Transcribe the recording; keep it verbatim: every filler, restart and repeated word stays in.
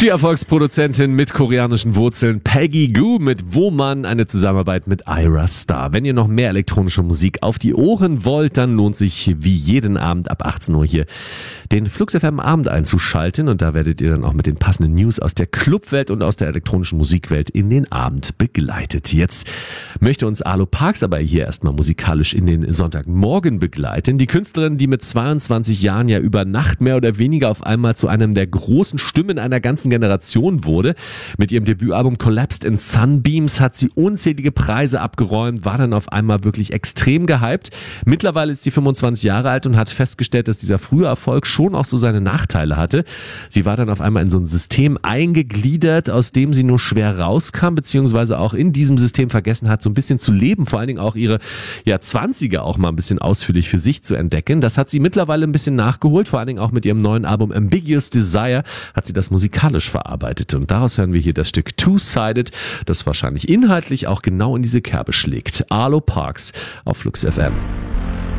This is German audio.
Die Erfolgsproduzentin mit koreanischen Wurzeln Peggy Gou mit Wo Man, eine Zusammenarbeit mit Ira Star. Wenn ihr noch mehr elektronische Musik auf die Ohren wollt, dann lohnt sich wie jeden Abend ab achtzehn Uhr hier den Flux F M Abend einzuschalten und da werdet ihr dann auch mit den passenden News aus der Clubwelt und aus der elektronischen Musikwelt in den Abend begleitet. Jetzt möchte uns Arlo Parks aber hier erstmal musikalisch in den Sonntagmorgen begleiten. Die Künstlerin, die mit zweiundzwanzig Jahren ja über Nacht mehr oder weniger auf einmal zu einem der großen Stimmen einer ganzen Generation wurde. Mit ihrem Debütalbum Collapsed in Sunbeams hat sie unzählige Preise abgeräumt, war dann auf einmal wirklich extrem gehypt. Mittlerweile ist sie fünfundzwanzig Jahre alt und hat festgestellt, dass dieser frühe Erfolg schon auch so seine Nachteile hatte. Sie war dann auf einmal in so ein System eingegliedert, aus dem sie nur schwer rauskam, beziehungsweise auch in diesem System vergessen hat, so ein bisschen zu leben, vor allen Dingen auch ihre ja, zwanziger auch mal ein bisschen ausführlich für sich zu entdecken. Das hat sie mittlerweile ein bisschen nachgeholt, vor allen Dingen auch mit ihrem neuen Album Ambiguous Desire hat sie das musikalisch verarbeitet. Und daraus hören wir hier das Stück Two-Sided, das wahrscheinlich inhaltlich auch genau in diese Kerbe schlägt. Arlo Parks auf Flux F M.